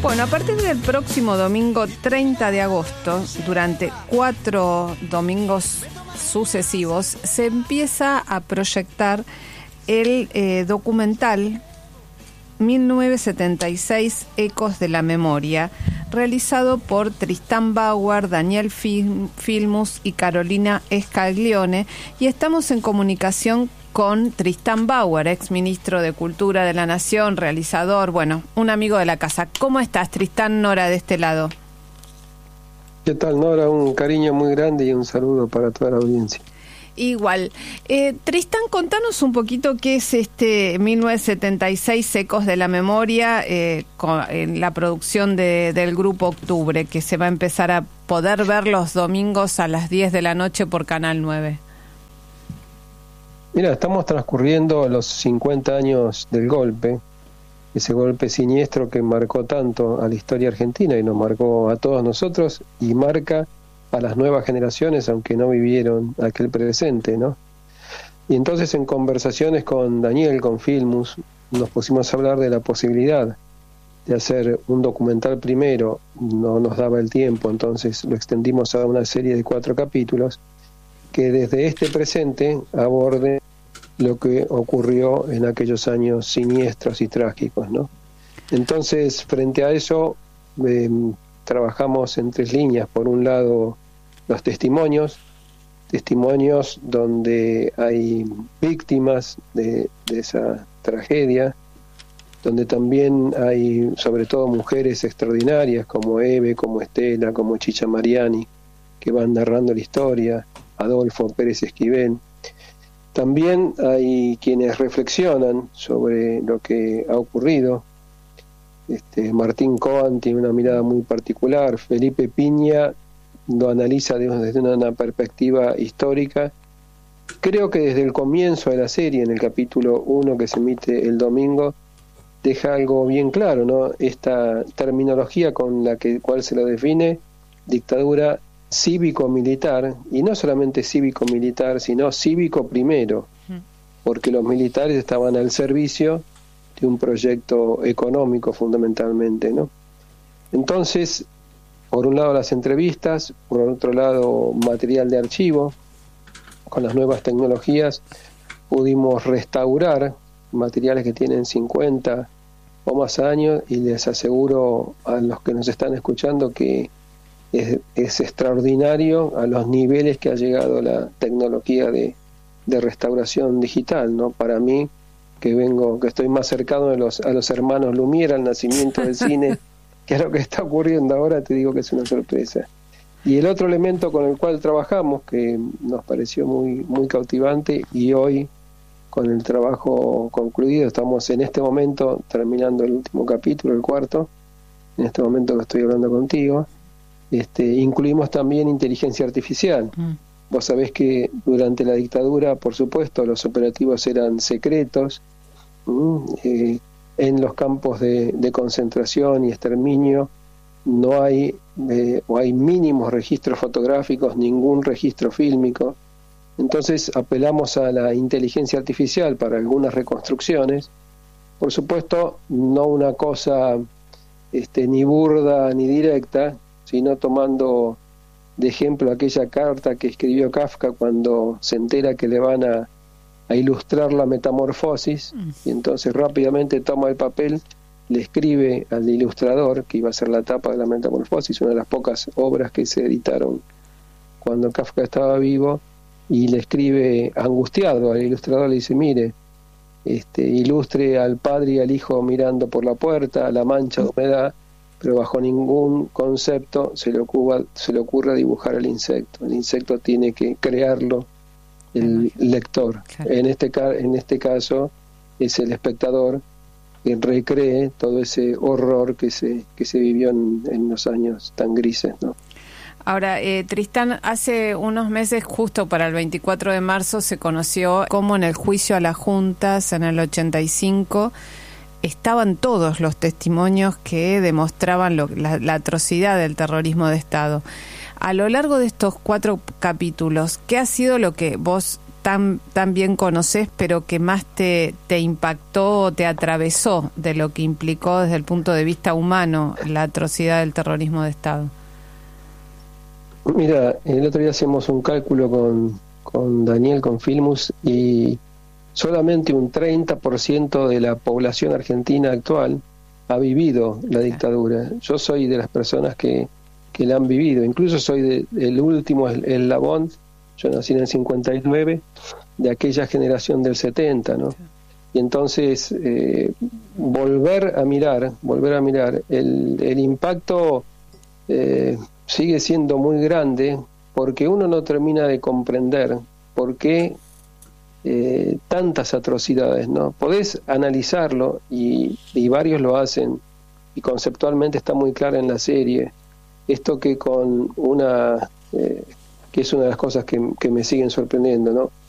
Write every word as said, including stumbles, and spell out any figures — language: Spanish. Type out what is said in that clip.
Bueno, a partir del próximo domingo treinta de agosto, durante cuatro domingos sucesivos, se empieza a proyectar el eh, documental mil novecientos setenta y seis, Ecos de la Memoria, realizado por Tristán Bauer, Daniel Filmus y Carolina Scaglione, y estamos en comunicación con Tristán Bauer, ex ministro de Cultura de la Nación, realizador, bueno, un amigo de la casa. ¿Cómo estás, Tristán? Nora de este lado. ¿Qué tal, Nora? Un cariño muy grande y un saludo para toda la audiencia. Igual. Eh, Tristán, contanos un poquito qué es este mil novecientos setenta y seis Ecos de la Memoria, eh, con, en la producción de, del Grupo Octubre, que se va a empezar a poder ver los domingos a las diez de la noche por Canal nueve. Mira, estamos transcurriendo los cincuenta años del golpe, ese golpe siniestro que marcó tanto a la historia argentina y nos marcó a todos nosotros y marca a las nuevas generaciones, aunque no vivieron aquel presente, ¿no? Y entonces en conversaciones con Daniel, con Filmus, nos pusimos a hablar de la posibilidad de hacer un documental primero. No nos daba el tiempo, entonces lo extendimos a una serie de cuatro capítulos que desde este presente aborde lo que ocurrió en aquellos años siniestros y trágicos, ¿no? Entonces, frente a eso, eh, trabajamos en tres líneas. Por un lado, los testimonios, testimonios donde hay víctimas de, de esa tragedia, donde también hay sobre todo mujeres extraordinarias como Eve, como Estela, como Chicha Mariani, que van narrando la historia, Adolfo Pérez Esquivel. También hay quienes reflexionan sobre lo que ha ocurrido. Este, Martín Coan tiene una mirada muy particular, Felipe Piña lo analiza desde una perspectiva histórica. Creo que desde el comienzo de la serie, en el capítulo uno que se emite el domingo, deja algo bien claro, ¿no? Esta terminología con la que cual se lo define, dictadura cívico-militar, y no solamente cívico-militar, sino cívico primero, porque los militares estaban al servicio de un proyecto económico fundamentalmente, ¿no? Entonces, por un lado las entrevistas, por otro lado material de archivo. Con las nuevas tecnologías pudimos restaurar materiales que tienen cincuenta o más años, y les aseguro a los que nos están escuchando que es, es extraordinario a los niveles que ha llegado la tecnología de, de restauración digital, ¿no? Para mí, que vengo, que estoy más cercano a los, a los hermanos Lumière, al nacimiento del cine, que es lo que está ocurriendo ahora, te digo que es una sorpresa. Y el otro elemento con el cual trabajamos, que nos pareció muy, muy cautivante, y hoy, con el trabajo concluido, estamos en este momento terminando el último capítulo, el cuarto, en este momento que estoy hablando contigo, este, incluimos también inteligencia artificial. Mm. Vos sabés que durante la dictadura, por supuesto, los operativos eran secretos, ¿Mm? eh, en los campos de, de concentración y exterminio no hay eh, o hay mínimos registros fotográficos, ningún registro fílmico. Entonces apelamos a la inteligencia artificial para algunas reconstrucciones, por supuesto no una cosa este, ni burda ni directa, sino tomando de ejemplo aquella carta que escribió Kafka cuando se entera que le van a a ilustrar la metamorfosis, y entonces rápidamente toma el papel, le escribe al ilustrador, que iba a ser la tapa de la metamorfosis, una de las pocas obras que se editaron cuando Kafka estaba vivo, y le escribe angustiado al ilustrador, le dice, mire, este, ilustre al padre y al hijo mirando por la puerta, la mancha de humedad, pero bajo ningún concepto se le ocurra, se le ocurra dibujar el insecto. El insecto tiene que crearlo el lector. Claro. En este en este caso es el espectador que recree todo ese horror que se que se vivió en, en los años tan grises, ¿no? Ahora, eh, Tristán, hace unos meses, justo para el veinticuatro de marzo, se conoció cómo en el juicio a las juntas, en el ochenta y cinco, estaban todos los testimonios que demostraban lo, la, la atrocidad del terrorismo de Estado. A lo largo de estos cuatro capítulos, ¿qué ha sido lo que vos tan, tan bien conoces, pero que más te, te impactó, te atravesó de lo que implicó desde el punto de vista humano la atrocidad del terrorismo de Estado? Mira, el otro día hacemos un cálculo con, con Daniel, con Filmus, y solamente un treinta por ciento de la población argentina actual ha vivido la dictadura. Yo soy de las personas que, que la han vivido, incluso soy de, el último eslabón. Yo nací en el cincuenta y nueve, de aquella generación del setenta, ¿no? Y entonces eh, volver a mirar, volver a mirar, el, el impacto eh, sigue siendo muy grande, porque uno no termina de comprender por qué eh, tantas atrocidades, ¿no? Podés analizarlo, y, y varios lo hacen, y conceptualmente está muy clara en la serie, esto que con una... Eh, que es una de las cosas que, que me siguen sorprendiendo, ¿no?